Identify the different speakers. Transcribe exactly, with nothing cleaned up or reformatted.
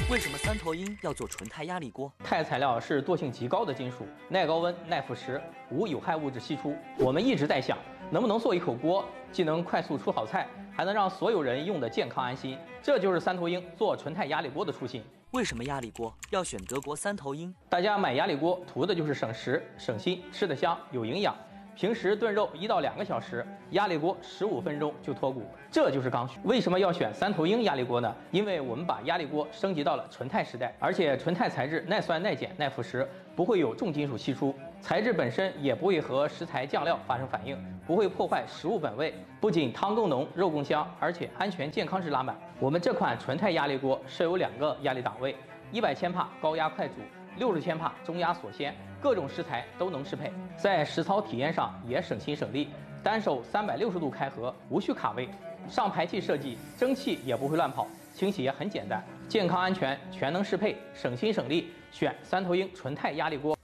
Speaker 1: 为什么三头鹰要做纯钛压力锅？
Speaker 2: 钛材料是惰性极高的金属，耐高温、耐腐蚀，无有害物质析出。我们一直在想，能不能做一口锅，既能快速出好菜，还能让所有人用的健康安心。这就是三头鹰做纯钛压力锅的初心。
Speaker 1: 为什么压力锅要选德国三头鹰？
Speaker 2: 大家买压力锅图的就是省时、省心，吃得香，有营养。平时炖肉一到两个小时，压力锅十五分钟就脱骨，这就是刚需。为什么要选三头鹰压力锅呢？因为我们把压力锅升级到了纯钛时代，而且纯钛材质耐酸、耐碱、耐腐蚀，不会有重金属析出，材质本身也不会和食材酱料发生反应，不会破坏食物本味。不仅汤更浓、肉更香，而且安全健康值拉满。我们这款纯钛压力锅设有两个压力档位，一百千帕高压快煮，六十千帕中压锁鲜，各种食材都能适配，在实操体验上也省心省力。单手三百六十度开合，无需卡位。上排气设计，蒸汽也不会乱跑，清洗也很简单，健康安全全能适配，省心省力，选三头鹰纯钛压力锅。